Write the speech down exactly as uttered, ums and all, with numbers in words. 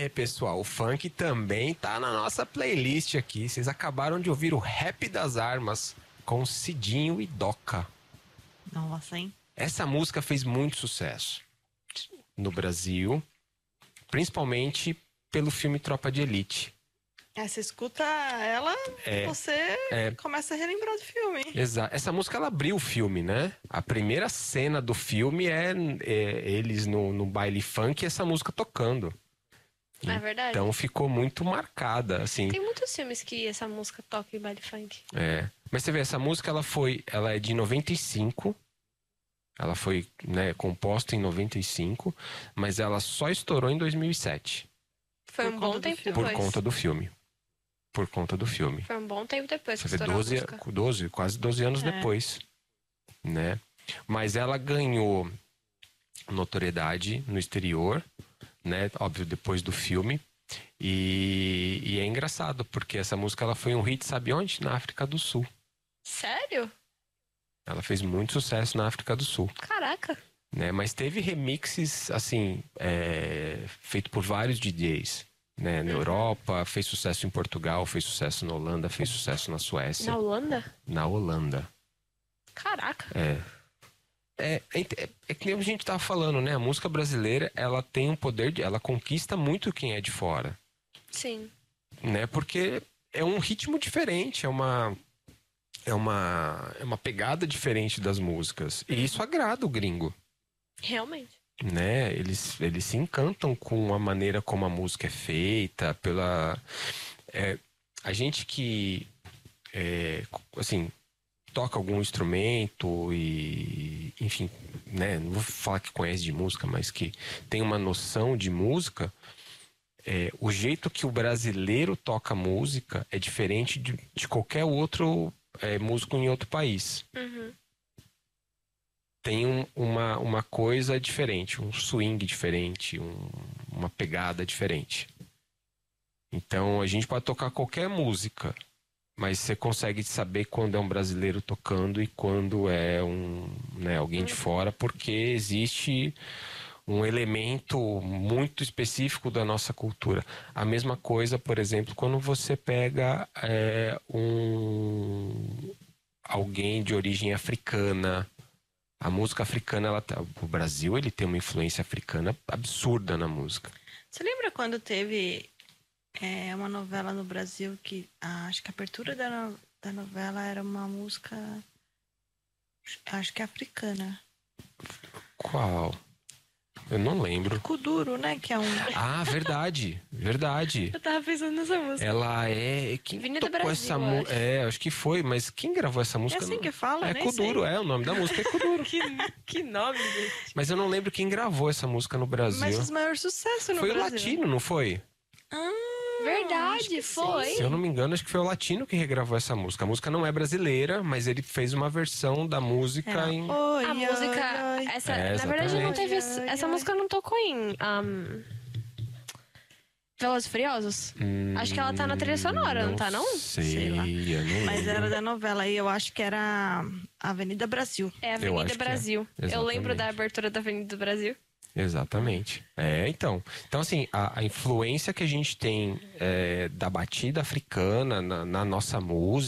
É, pessoal, o funk também tá na nossa playlist aqui. Vocês acabaram de ouvir o Rap das Armas com Cidinho e Doca. Nossa, hein? Essa música fez muito sucesso no Brasil, principalmente pelo filme Tropa de Elite. É, você escuta ela, É, você é. começa a relembrar do filme. Hein? Exato. Essa música ela abriu o filme, né? A primeira cena do filme é, é eles no, no baile funk e essa música tocando. É verdade. Então ficou muito marcada, assim. Tem muitos filmes que essa música toca em baile funk. É. Mas você vê, essa música ela foi, ela é de noventa e cinco. Ela foi, né, composta em noventa e cinco, mas ela só estourou em dois mil e sete. Foi Por um conta bom do tempo filme. depois. Por conta do filme. Por conta do filme. Foi um bom tempo depois que Você vê, estourou doze, a música. doze, quase doze anos É. depois, né? Mas ela ganhou notoriedade no exterior, né? Óbvio, depois do filme. E, e é engraçado, porque essa música ela foi um hit, sabe onde? Na África do Sul. Sério? Ela fez muito sucesso na África do Sul, Caraca. né? Mas teve remixes, assim, é, feito por vários D Js, né? Na Europa, fez sucesso em Portugal, fez sucesso na Holanda, fez sucesso na Suécia. Na Holanda? Na Holanda. Caraca. É. É, é, é que nem a gente tava falando, né? A música brasileira, ela tem um poder, de, ela conquista muito quem é de fora, Sim. né? Porque é um ritmo diferente, é uma é uma é uma pegada diferente das músicas. E isso agrada o gringo, Realmente. né? Eles eles se encantam com a maneira como a música é feita, pela é, a gente que é, assim, toca algum instrumento e, enfim, né, não vou falar que conhece de música, mas que tem uma noção de música, é, o jeito que o brasileiro toca música é diferente de, de qualquer outro é, músico em outro país. Uhum. Tem um, uma, uma coisa diferente, um swing diferente, um, uma pegada diferente. Então a gente pode tocar qualquer música, mas você consegue saber quando é um brasileiro tocando e quando é um, né, alguém de fora, porque existe um elemento muito específico da nossa cultura. A mesma coisa, por exemplo, quando você pega é, um alguém de origem africana. A música africana, ela, o Brasil, ele tem uma influência africana absurda na música. Você lembra quando teve é, uma novela no Brasil que ah, acho que a abertura da, no, da novela era uma música, acho que africana. Qual? Eu não lembro. Kuduro, né? Que é um. Ah, verdade, verdade. Eu tava pensando nessa música. Ela é... Quem Avenida tocou Brasil, essa eu música? acho. É, acho que foi, mas quem gravou essa É música? assim que fala, É né? Kuduro, é, o nome da música é Kuduro. Que, que nome, gente. Mas eu não lembro quem gravou essa música no Brasil. Mas fez maior sucesso no Foi o Brasil. Latino, não foi? Ah, Verdade, acho que foi. sim. Se eu não me engano, acho que foi o Latino que regravou essa música. A música não é brasileira, mas ele fez uma versão da música Era, em... Oi, A oi, música. oi. Essa, É, na verdade, não exatamente. teve. essa- Ai, Essa ai. música não tocou em. Um, Velozes e Furiosos? Acho que ela tá na trilha sonora, não, tá, não? Sei, Sei lá. eu não Mas lembro. era da novela aí, eu acho que era Avenida Brasil. É Eu Avenida acho que é. Brasil. Eu lembro Exatamente. da abertura da Avenida Brasil. Exatamente. É, então. Então, assim, a, a influência que a gente tem é, da batida africana na, na nossa música,